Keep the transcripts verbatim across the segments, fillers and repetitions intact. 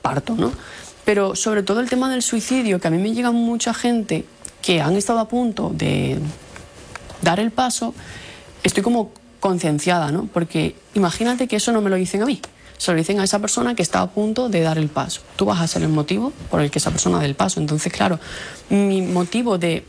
comparto, ¿no? Pero sobre todo el tema del suicidio, que a mí me llega mucha gente que han estado a punto de dar el paso, estoy como concienciada, ¿no? Porque imagínate que eso no me lo dicen a mí, se lo dicen a esa persona que está a punto de dar el paso. Tú vas a ser el motivo por el que esa persona dé el paso. Entonces, claro, mi motivo de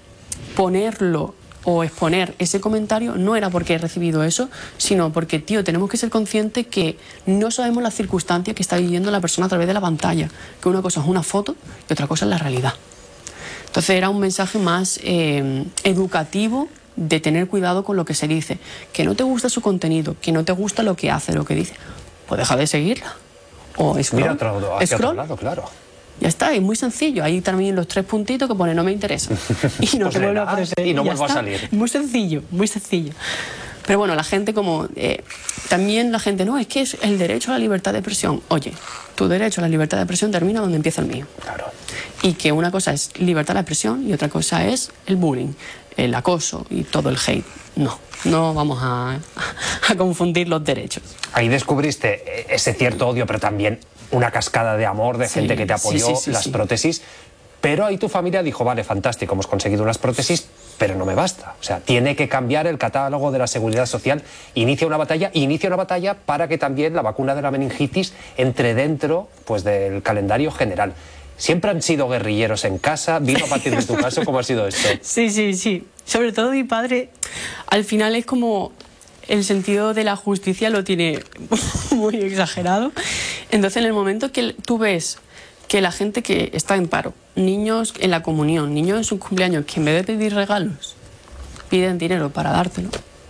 ponerlo o exponer ese comentario no era porque he recibido eso, sino porque, tío, tenemos que ser conscientes que no sabemos las circunstancias que está viviendo la persona a través de la pantalla, que una cosa es una foto y otra cosa es la realidad. Entonces era un mensaje más eh, educativo, de tener cuidado con lo que se dice. Que no te gusta su contenido, que no te gusta lo que hace, lo que dice, pues deja de seguirla. O scroll, mira otro, hacia scroll, otro lado, claro. Ya está, es muy sencillo. Ahí también los tres puntitos que pone no me interesa. Y no pues te vuelve a aparecer. Y no y vuelvo a salir. Muy sencillo, muy sencillo. Pero bueno, la gente como... Eh, también la gente, no, es que es el derecho a la libertad de expresión. Oye, tu derecho a la libertad de expresión termina donde empieza el mío. Claro. Y que una cosa es libertad de expresión y otra cosa es el bullying, el acoso y todo el hate. No, no vamos a, a confundir los derechos. Ahí descubriste ese cierto odio, pero también una cascada de amor de Sí, gente que te apoyó, sí, sí, sí, las sí. prótesis. Pero ahí tu familia dijo, vale, fantástico, hemos conseguido unas prótesis, pero no me basta. O sea, tiene que cambiar el catálogo de la seguridad social. Inicia una batalla, inicia una batalla para que también la vacuna de la meningitis entre dentro, pues, del calendario general. ¿Siempre han sido guerrilleros en casa? ¿Vino a partir de tu caso? ¿Cómo ha sido esto? Sí, sí, sí. Sobre todo mi padre, al final es como el sentido de la justicia lo tiene muy exagerado. Entonces, en el momento que tú ves que la gente que está en paro, niños en la comunión, niños en sus cumpleaños, que en vez de pedir regalos, piden dinero para dártelo,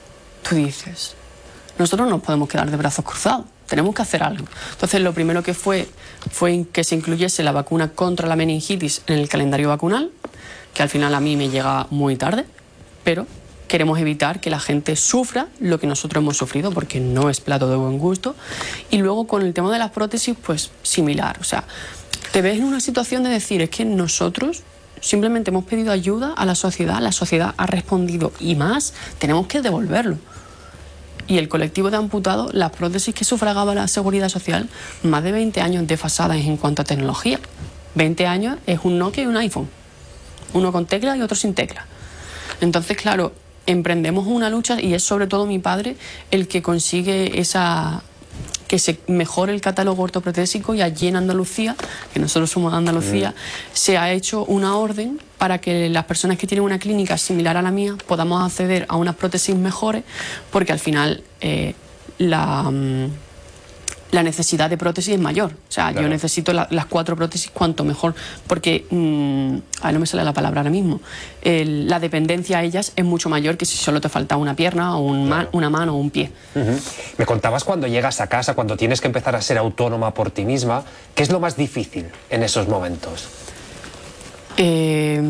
tú dices, nosotros no nos podemos quedar de brazos cruzados, tenemos que hacer algo. Entonces, lo primero que fue, fue que se incluyese la vacuna contra la meningitis en el calendario vacunal, que al final a mí me llega muy tarde, pero queremos evitar que la gente sufra lo que nosotros hemos sufrido, porque no es plato de buen gusto. Y luego con el tema de las prótesis, pues similar, o sea, te ves en una situación de decir, es que nosotros simplemente hemos pedido ayuda a la sociedad, la sociedad ha respondido y más, tenemos que devolverlo. Y el colectivo de amputados, las prótesis que sufragaba la Seguridad Social, más de veinte años desfasadas en cuanto a tecnología. veinte años es un Nokia y un iPhone, uno con tecla y otro sin tecla. Entonces, claro, emprendemos una lucha y es sobre todo mi padre el que consigue esa... que se mejore el catálogo ortoprotésico, y allí en Andalucía, que nosotros somos de Andalucía, mm. se ha hecho una orden para que las personas que tienen una clínica similar a la mía podamos acceder a unas prótesis mejores, porque al final eh, la, la necesidad de prótesis es mayor. O sea, claro, yo necesito la, las cuatro prótesis cuanto mejor, porque, mmm, a no me sale la palabra ahora mismo, el, la dependencia a ellas es mucho mayor que si solo te falta una pierna o un claro. man, una mano o un pie. Uh-huh. Me contabas cuando llegas a casa, cuando tienes que empezar a ser autónoma por ti misma, ¿qué es lo más difícil en esos momentos? Eh,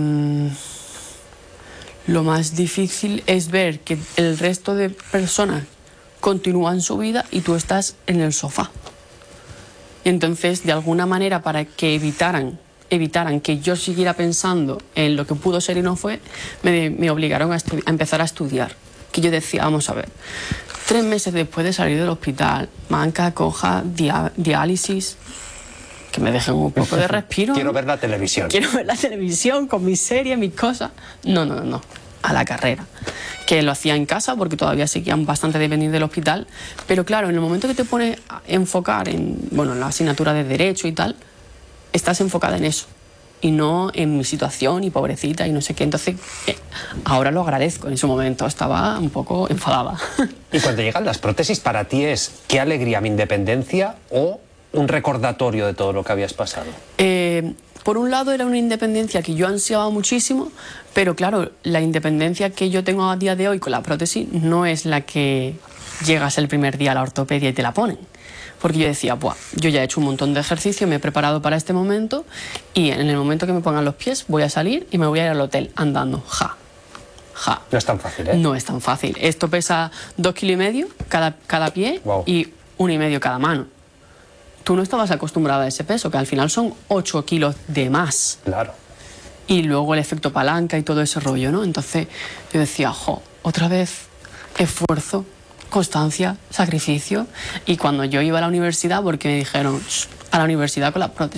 lo más difícil es ver que el resto de personas continúan su vida y tú estás en el sofá. Entonces, de alguna manera, para que evitaran, evitaran que yo siguiera pensando en lo que pudo ser y no fue, me, me obligaron a, a empezar a estudiar. Que yo decía, vamos a ver, tres meses después de salir del hospital, manca, coja, dia, diálisis, que me dejen un poco de respiro. Quiero ver la televisión. Quiero ver la televisión con mis series, mis cosas. No, no, no, a la carrera. Que lo hacía en casa porque todavía seguían bastante dependientes del hospital. Pero claro, en el momento que te pones a enfocar en, bueno, en la asignatura de Derecho y tal, estás enfocada en eso. Y no en mi situación y pobrecita y no sé qué. Entonces, eh, ahora lo agradezco. En ese momento estaba un poco enfadada. Y cuando llegan las prótesis, ¿para ti es qué alegría, mi independencia o un recordatorio de todo lo que habías pasado? Eh, por un lado era una independencia que yo ansiaba muchísimo, pero claro, la independencia que yo tengo a día de hoy con la prótesis no es la que llegas el primer día a la ortopedia y te la ponen. Porque yo decía, buah, yo ya he hecho un montón de ejercicio, me he preparado para este momento y en el momento que me pongan los pies voy a salir y me voy a ir al hotel andando, ja, ja. No es tan fácil, ¿eh? No es tan fácil. Esto pesa dos kilos y medio cada, cada pie, wow, y uno y medio cada mano. Tú no estabas acostumbrada a ese peso, que al final son ocho kilos de más. Claro. Y luego el efecto palanca y todo ese rollo, ¿no? Entonces yo decía, jo, otra vez esfuerzo, constancia, sacrificio. Y cuando yo iba a la universidad, porque me dijeron, a la universidad con las prótesis.